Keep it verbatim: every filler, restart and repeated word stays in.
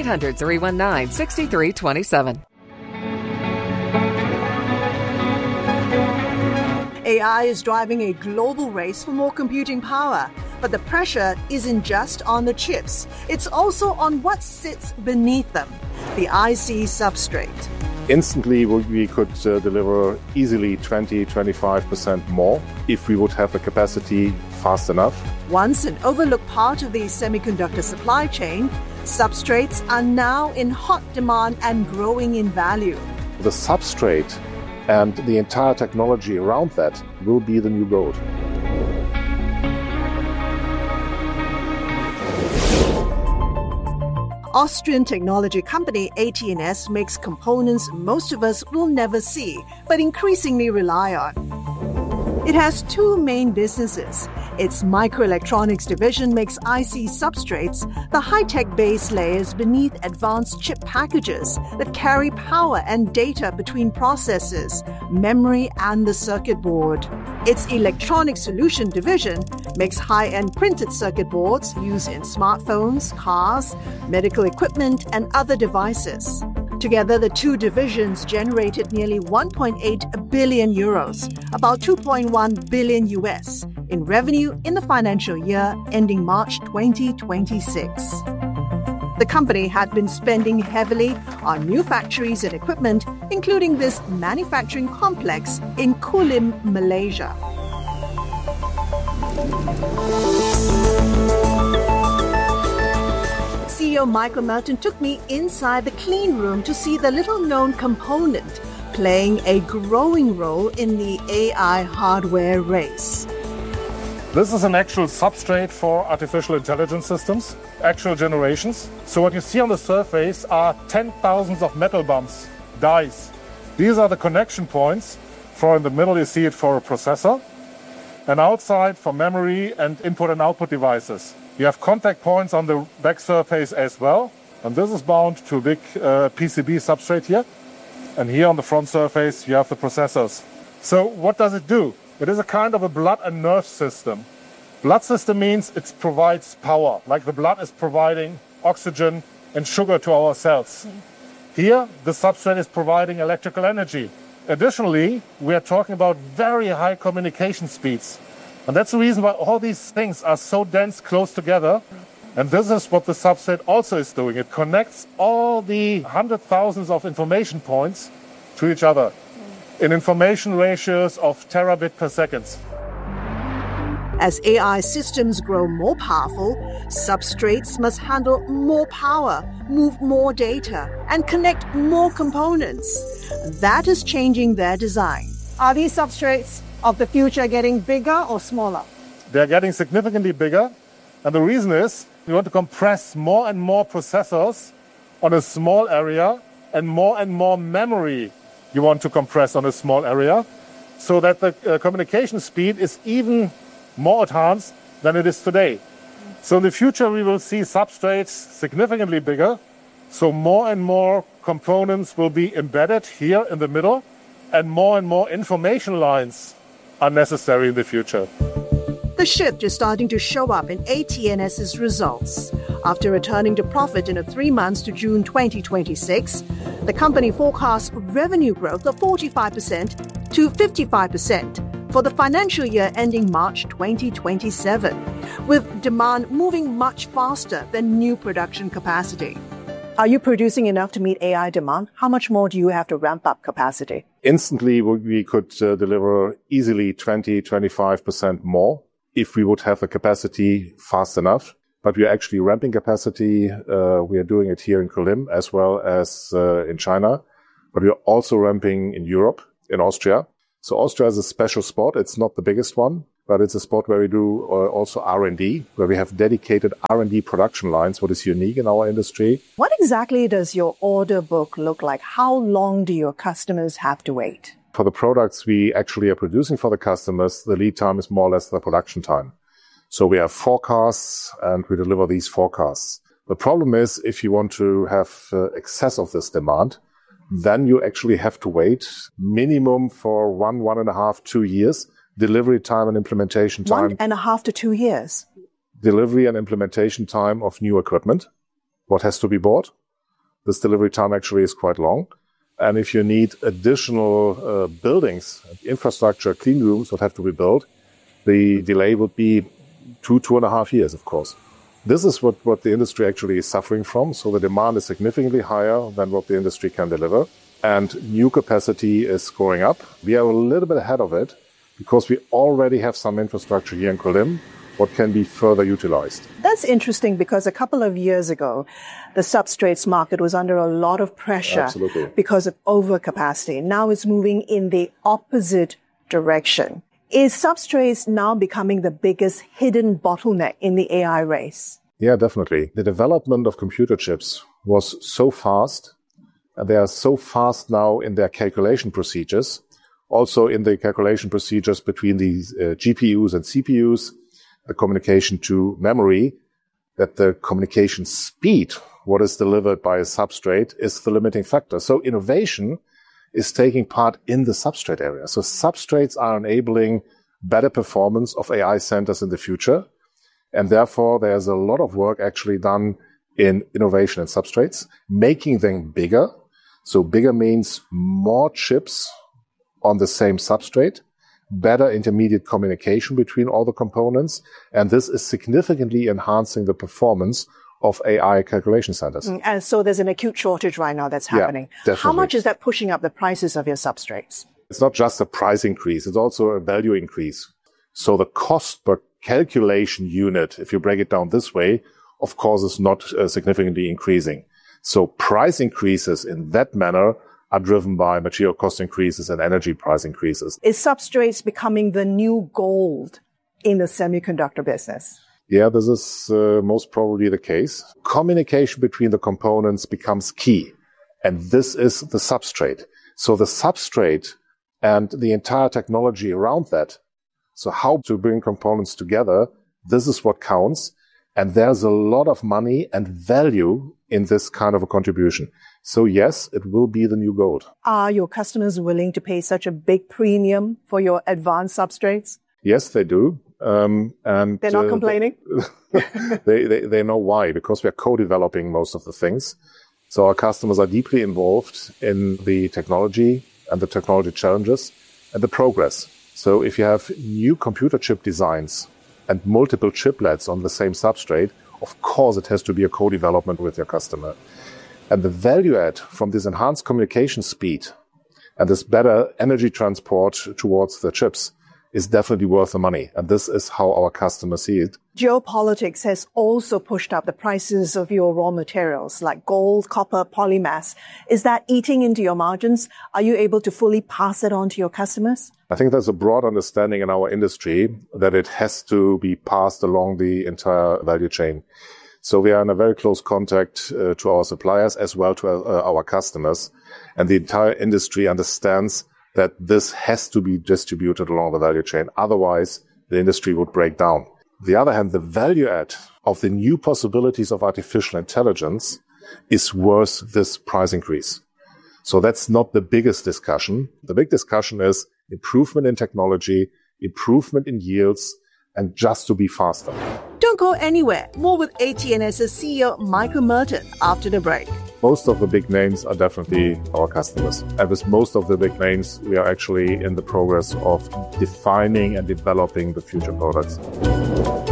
eight hundred, three one nine, six three two seven. A I is driving a global race for more computing power. But the pressure isn't just on the chips. It's also on what sits beneath them, the I C substrate. Instantly, we could uh, deliver easily twenty to twenty-five percent more if we would have the capacity fast enough. Once an overlooked part of the semiconductor supply chain, substrates are now in hot demand and growing in value. The substrate and the entire technology around that will be the new gold. Austrian technology company A T N S makes components most of us will never see, but increasingly rely on. It has two main businesses. Its microelectronics division makes I C substrates, the high-tech base layers beneath advanced chip packages that carry power and data between processors, memory, and the circuit board. Its electronic solution division makes high-end printed circuit boards used in smartphones, cars, medical equipment, and other devices. Together, the two divisions generated nearly one point eight billion euros, about two point one billion U S, in revenue in the financial year ending March twenty twenty-six. The company had been spending heavily on new factories and equipment, including this manufacturing complex in Kulim, Malaysia. C E O Michael Merton took me inside the clean room to see the little-known component playing a growing role in the A I hardware race. This is an actual substrate for artificial intelligence systems, actual generations. So what you see on the surface are ten thousands of metal bumps, dies. These are the connection points. For in the middle you see it for a processor, and outside for memory and input and output devices. You have contact points on the back surface as well, and this is bound to a big uh, P C B substrate here. And here on the front surface you have the processors. So what does it do? It is a kind of a blood and nerve system. Blood system means it provides power, like the blood is providing oxygen and sugar to our cells. Mm. Here, the substrate is providing electrical energy. Additionally, we are talking about very high communication speeds. And that's the reason why all these things are so dense close together. And this is what the substrate also is doing. It connects all the hundred thousands of information points to each other in information ratios of terabit per second. As A I systems grow more powerful, substrates must handle more power, move more data, and connect more components. That is changing their design. Are these substrates of the future getting bigger or smaller? They're getting significantly bigger. And the reason is we want to compress more and more processors on a small area, and more and more memory you want to compress on a small area, so that the uh, communication speed is even more advanced than it is today. So in the future we will see substrates significantly bigger, so more and more components will be embedded here in the middle, and more and more information lines are necessary in the future. The shift is starting to show up in A T N S's results. After returning to profit in the three months to June twenty twenty-six, the company forecasts revenue growth of forty-five percent to fifty-five percent for the financial year ending March twenty twenty-seven, with demand moving much faster than new production capacity. Are you producing enough to meet A I demand? How much more do you have to ramp up capacity? Instantly, we could uh, deliver easily twenty to twenty-five percent more if we would have the capacity fast enough. But we are actually ramping capacity. Uh, we are doing it here in Kulim as well as uh, in China. But we are also ramping in Europe, in Austria. So Austria is a special spot. It's not the biggest one, but it's a spot where we do uh, also R and D, where we have dedicated R and D production lines, what is unique in our industry. What exactly does your order book look like? How long do your customers have to wait? For the products we actually are producing for the customers, the lead time is more or less the production time. So we have forecasts and we deliver these forecasts. The problem is if you want to have uh, excess of this demand, then you actually have to wait minimum for one, one and a half, two years, delivery time and implementation time. One and a half to two years. Delivery and implementation time of new equipment, what has to be bought. this delivery time actually is quite long. And if you need additional uh, buildings, infrastructure, clean rooms would have to be built, the delay would be two, two and a half years, of course. This is what, what the industry actually is suffering from. So the demand is significantly higher than what the industry can deliver. And new capacity is going up. We are a little bit ahead of it because we already have some infrastructure here in Kulim, what can be further utilized. That's interesting because a couple of years ago, the substrates market was under a lot of pressure Absolutely. because of overcapacity. Now it's moving in the opposite direction. Is substrates now becoming the biggest hidden bottleneck in the A I race? Yeah, definitely. The development of computer chips was so fast, and they are so fast now in their calculation procedures, also in the calculation procedures between these uh, G P Us and C P Us, the communication to memory, that the communication speed, what is delivered by a substrate, is the limiting factor. So innovation is taking part in the substrate area. So substrates are enabling better performance of A I centers in the future. And therefore, there's a lot of work actually done in innovation in substrates, making them bigger. So bigger means more chips on the same substrate, better intermediate communication between all the components. And this is significantly enhancing the performance of A I calculation centers. And so there's an acute shortage right now that's happening. Yeah, definitely. How much is that pushing up the prices of your substrates? It's not just a price increase, it's also a value increase. So the cost per calculation unit, if you break it down this way, of course is not uh, significantly increasing. So price increases in that manner are driven by material cost increases and energy price increases. Is substrates becoming the new gold in the semiconductor business? Yeah, this is uh, most probably the case. Communication between the components becomes key, and this is the substrate. So the substrate and the entire technology around that, so how to bring components together, this is what counts. And there's a lot of money and value in this kind of a contribution. So yes, it will be the new gold. Are your customers willing to pay such a big premium for your advanced substrates? Yes, they do. Um, and They're not uh, complaining? they, they, they know why, because we are co-developing most of the things. So our customers are deeply involved in the technology and the technology challenges and the progress. So if you have new computer chip designs and multiple chiplets on the same substrate, of course it has to be a co-development with your customer. And the value add from this enhanced communication speed and this better energy transport towards the chips is definitely worth the money. And this is how our customers see it. Geopolitics has also pushed up the prices of your raw materials like gold, copper, polymass. Is that eating into your margins? Are you able to fully pass it on to your customers? I think there's a broad understanding in our industry that it has to be passed along the entire value chain. So we are in a very close contact uh, to our suppliers as well to uh, our customers. And the entire industry understands that this has to be distributed along the value chain. Otherwise, the industry would break down. On the other hand, the value add of the new possibilities of artificial intelligence is worth this price increase. So that's not the biggest discussion. The big discussion is improvement in technology, improvement in yields, and just to be faster. Don't go anywhere. More with AT&S's C E O Michael Merton after the break. Most of the big names are definitely our customers. And with most of the big names, we are actually in the progress of defining and developing the future products.